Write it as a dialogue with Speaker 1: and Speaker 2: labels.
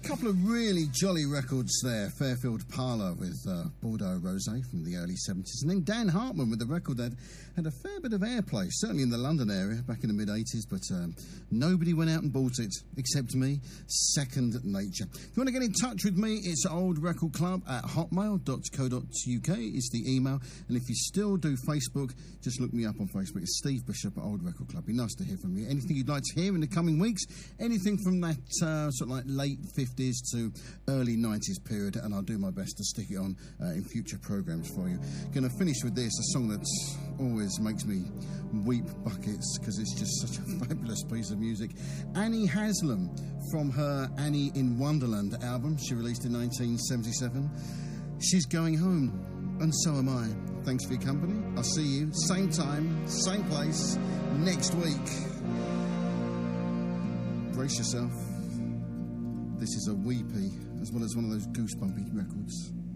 Speaker 1: couple of really jolly records there. Fairfield Parlour with Bordeaux Rosé from the early 70s, and then Dan Hartman with a record that had a fair bit of airplay, certainly in the London area back in the mid-80s, but nobody went out and bought it except me. Second Nature. If you want to get in touch with me, it's oldrecordclub@hotmail.co.uk is the email, and if you still do Facebook, just look me up on Facebook. It's Steve Bishop at Old Record Club. Be nice to hear from you. Anything you'd like to hear in the coming weeks, anything from that sort of like late 50s to early 90s period, and I'll do my best to stick it on in future programmes for you. Going to finish with this, a song that always makes me weep buckets because it's just such a fabulous piece of music. Annie Haslam from her Annie in Wonderland album she released in 1977. She's going home, and so am I. Thanks for your company. I'll see you same time, same place next week. Brace yourself. This is a weepy, as well as one of those goosebumpy records.